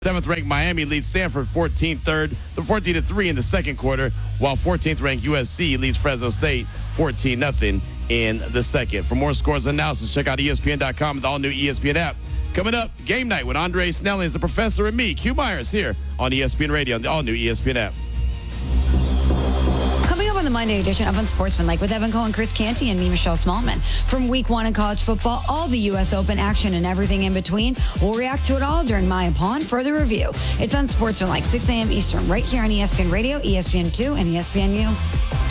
7th-ranked Miami leads Stanford 14-3 in the second quarter, while 14th-ranked USC leads Fresno State 14-0 in the second. For more scores and analysis, check out ESPN.com and the all-new ESPN app. Coming up, Game Night with Andre Snellings, the professor, and me, Q Myers, here on ESPN Radio and the all-new ESPN app. Coming up on the Monday edition of Unsportsmanlike with Evan Cohen, Chris Canty, and me, Michelle Smallman. From week 1 in college football, all the U.S. Open action and everything in between. We'll react to it all during Maya Pawn for the review. It's Unsportsmanlike, 6 a.m. Eastern, right here on ESPN Radio, ESPN2, and ESPNU.